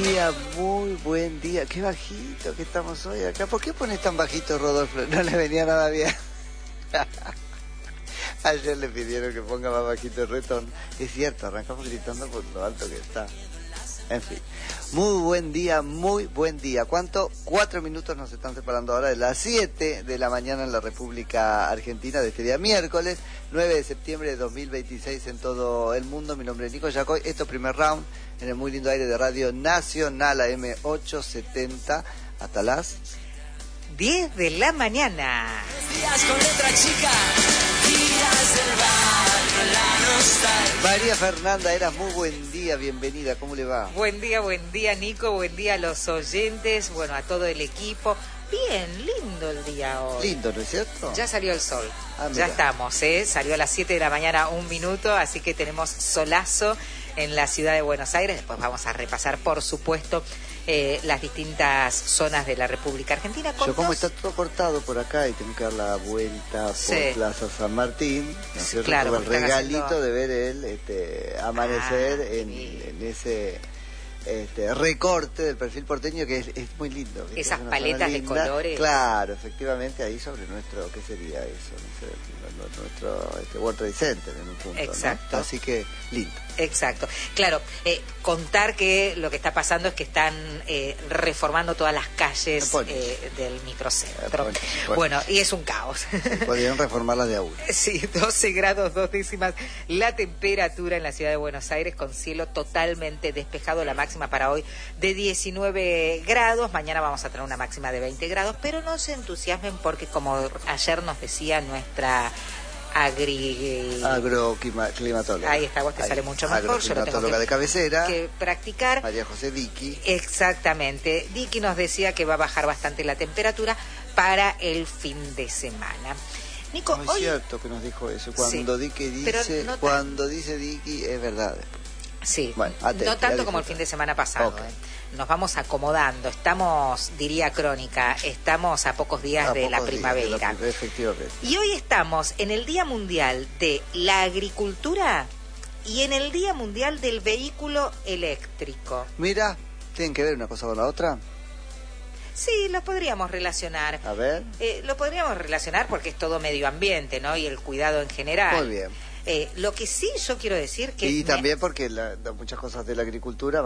muy buen día. Qué bajito que estamos hoy acá. ¿Por qué pones tan bajito, Rodolfo? No le venía nada bien. Ayer le pidieron que ponga más bajito el retorno. Es cierto, arrancamos gritando por lo alto que está. En fin, muy buen día, muy buen día. ¿Cuánto? 4 minutos nos están separando ahora de las 7 de la mañana en la República Argentina de este día miércoles, 9 de septiembre de 2026 en todo el mundo. Mi nombre es Nico Yacoy. Esto es Primer Round en el muy lindo aire de Radio Nacional AM 870 hasta las 10 de la mañana. Días con letra chica, giras del barrio, la nostalgia. María Fernanda, era muy buen día, bienvenida, ¿cómo le va? Buen día Nico, buen día a los oyentes, bueno, a todo el equipo. Bien, lindo el día hoy. Lindo, ¿no es cierto? Ya salió el sol, Ah, ya mira. estamos, salió a las 7 de la mañana, 1 minuto, así que tenemos solazo en la ciudad de Buenos Aires. Después vamos a repasar, por supuesto, las distintas zonas de la República Argentina. Yo como está todo cortado por acá y tengo que dar la vuelta por Sí. Plaza San Martín, ¿no es cierto? Claro, Tuve el porque están regalito haciendo- de ver el amanecer en ese recorte del perfil porteño que es muy lindo. ¿viste? Esas Es una paletas zona de linda. colores. Claro, efectivamente, ahí sobre nuestro, ¿qué sería eso? No sé, nuestro World Trade Center en un punto, Exacto. ¿no? Así que lindo. Exacto. Claro, contar que lo que está pasando es que están reformando todas las calles Polis. del microcentro. Polis. Bueno, y es un caos. Podrían reformarlas de a uno. Sí, 12 grados 2 décimas la temperatura en la ciudad de Buenos Aires, con cielo totalmente despejado. La máxima para hoy de 19 grados. Mañana vamos a tener una máxima de 20 grados, pero no se entusiasmen porque, como ayer nos decía nuestra Agroclimatóloga. Ahí está, vos te sale mucho mejor. Yo lo tengo Agroclimatóloga de cabecera, que practicar. María José Diqui. Exactamente. Diqui nos decía que va a bajar bastante la temperatura para el fin de semana. Nico, No es hoy... cierto que nos dijo eso. Cuando Sí, Diqui pero dice, no tan- cuando dice Diqui es verdad. Sí, Bueno, atento, no ya tanto dijo como el todo. fin de semana pasado. Ok. Nos vamos acomodando. Estamos, diría Crónica, estamos a pocos días de la pocos días primavera. Efectivamente. Y hoy estamos en el Día Mundial de la Agricultura y en el Día Mundial del Vehículo Eléctrico. Mira, ¿tienen que ver una cosa con la otra? Sí, lo podríamos relacionar. A ver. Lo podríamos relacionar porque es todo medio ambiente, ¿no? Y el cuidado en general. Muy bien. Lo que sí yo quiero decir que... Y también porque muchas cosas de la agricultura